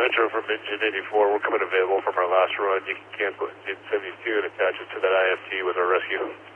Metro from Engine 84. We're coming available from our last run. You can cancel Engine 72 and attach it to that IFT with our rescue.